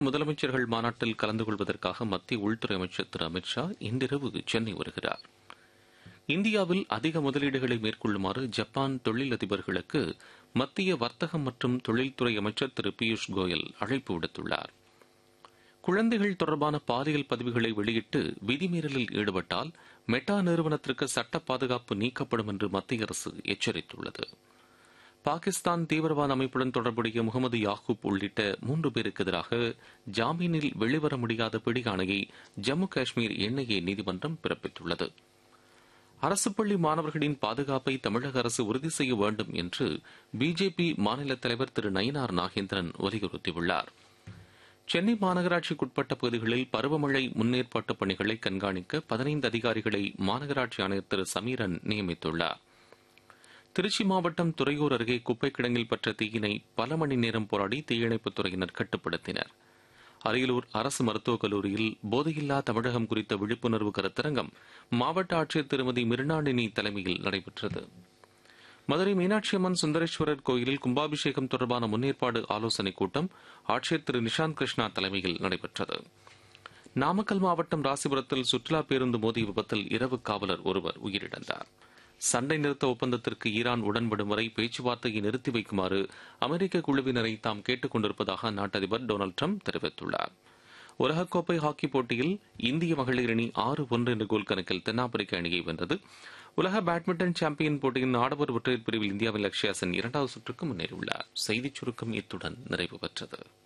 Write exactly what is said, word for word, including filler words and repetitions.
முதலமைச்சர்கள் மாநாட்டில் கலந்து கொள்வதற்காக மத்திய உள்துறை அமைச்சர் திரு அமித் ஷா இன்றிரவு சென்னை வருகிறார். இந்தியாவில் அதிக முதலீடுகளை மேற்கொள்ளுமாறு ஜப்பான் தொழிலதிபர்களுக்கு மத்திய வர்த்தகம் மற்றும் தொழில்துறை அமைச்சர் திரு பியூஷ் கோயல் அழைப்பு விடுத்துள்ளார். குழந்தைகள் தொடர்பான பாலியல் பதிவுகளை வெளியிட்டு விதிமீறலில் ஈடுபட்டால் மெட்டா நிறுவனத்திற்கு சட்ட பாதுகாப்பு நீக்கப்படும் என்று மத்திய அரசு எச்சரித்துள்ளது. பாகிஸ்தான் தீவிரவாத அமைப்புடன் தொடர்புடைய முகமது யாகூப் உள்ளிட்ட மூன்று பேருக்கு எதிராக ஜாமீனில் வெளிவர முடியாத பிடியாணையை ஜம்மு காஷ்மீர் என்ஐஏ நீதிமன்றம் பிறப்பித்துள்ளது. அரசு பள்ளி மாணவர்களின் பாதுகாப்பை தமிழக அரசு உறுதி செய்ய வேண்டும் என்று பிஜேபி மாநில தலைவர் திரு நயினார் நாகேந்திரன் வலியுறுத்தியுள்ளார். சென்னை மாநகராட்சிக்குட்பட்ட பகுதிகளில் பருவமழை முன்னேற்பாட்டு பணிகளை கண்காணிக்க பதினைந்து அதிகாரிகளை மாநகராட்சி ஆணையர் திரு சமீரன் நியமித்துள்ளார். திருச்சி மாவட்டம் துறையூர் அருகே குப்பை கிடங்கில் பற்ற தீயினை பல மணி நேரம் போராடி தீயணைப்புத் துறையினர் கட்டுப்படுத்தினர். அரியலூர் அரசு மருத்துவக் கல்லூரியில் போதையில்லா தமிழகம் குறித்த விழிப்புணர்வு கருத்தரங்கம் மாவட்ட ஆட்சியர் திருமதி மிருணாளினி தலைமையில் நடைபெற்றது. மதுரை மீனாட்சி அம்மன் சுந்தரேஸ்வரர் கோயிலில் கும்பாபிஷேகம் தொடர்பான முன்னேற்பாடு ஆலோசனைக் கூட்டம் ஆட்சியர் திரு நிஷாந்த் கிருஷ்ணா தலைமையில் நடைபெற்றது. நாமக்கல் மாவட்டம் ராசிபுரத்தில் சுற்றுலா பேருந்து மோதிய விபத்தில் இரவு காவலர் ஒருவர் உயிரிழந்தார். சண்டை நிறுத்த ஒப்பந்தத்திற்கு ஈரான் உடன்படும் வரை பேச்சுவார்த்தையை நிறுத்தி வைக்குமாறு அமெரிக்க குழுவினரை தாம் கேட்டுக் கொண்டிருப்பதாக அந்நாட்டு அதிபர் டொனால்டு டிரம்ப் தெரிவித்துள்ளார். உலகக்கோப்பை ஹாக்கி போட்டியில் இந்திய மகளிர் அணி ஆறு ஒன்று என்ற கோல் கணக்கில் தென்னாப்பிரிக்க அணியை வென்றது. உலக பேட்மிண்டன் சாம்பியன் போட்டியின் ஆடவர் ஒற்றையர் பிரிவில் இந்தியாவின் லக்ஷ்யா சென் இரண்டாவது சுற்றுக்கு முன்னேறியுள்ளார். செய்திச் சுருக்கம் இத்துடன் நிறைவு பெற்றது.